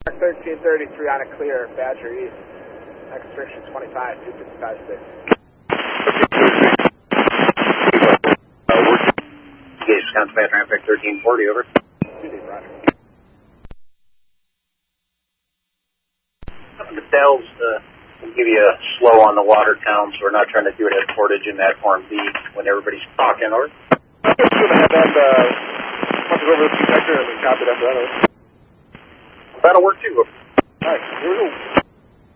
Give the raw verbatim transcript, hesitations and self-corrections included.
thirteen thirty-three on a clear, Badger East. Extraction twenty-five, two fifty-five six. Engage Wisconsin Badger Amtrak thirteen forty, over. two D, Roger. The Dells, uh, we'll give you a slow on the Watertown, so we're not trying to do it at Portage in that form B when everybody's talking, or? I'm just going to have that, uh, punches over the detector and then copy it after that. That'll work too. Alright, here we go.